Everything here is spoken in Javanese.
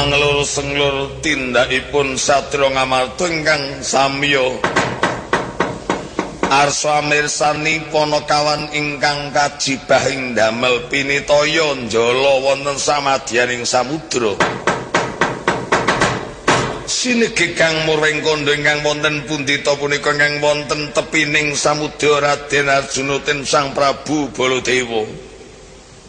manglur-senglur tindakipun satya ngamarta ingkang samya arsa mirsani Panakawan ingkang kajibahing damel pinitaya njala wonten samadyaning samudra sinegih kang muring kandha ingkang wonten pundhita punika ingkang wonten tepining samudra Raden Arjuna ten Sang Prabu Baladewa